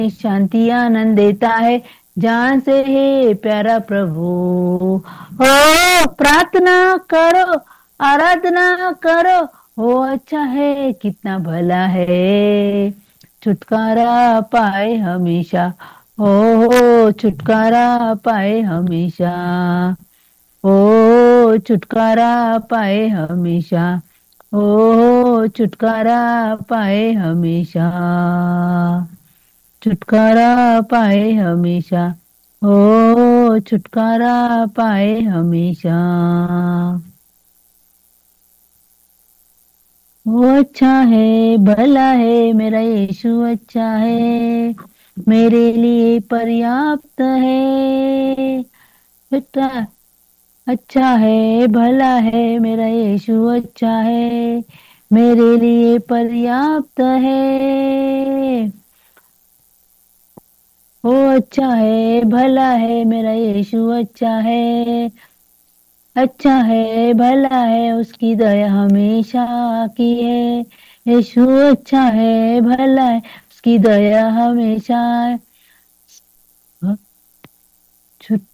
शांति आनंद देता है, जान से है प्यारा प्रभु। हो प्रार्थना करो, आराधना करो, हो अच्छा है कितना भला है, छुटकारा पाए हमेशा। हो छुटकारा पाए हमेशा, ओ छुटकारा पाए हमेशा, ओ छुटकारा पाए हमेशा, छुटकारा पाए हमेशा, ओ छुटकारा पाए हमेशा। वो अच्छा है, भला है, मेरा यीशु अच्छा है, मेरे लिए पर्याप्त है। बेटा अच्छा है, भला है, मेरा यीशु अच्छा है, मेरे लिए पर्याप्त है। वो अच्छा है, भला है, मेरा यीशु अच्छा है, अच्छा है, भला है, उसकी दया हमेशा की है। यीशु अच्छा है, भला है, उसकी दया हमेशा।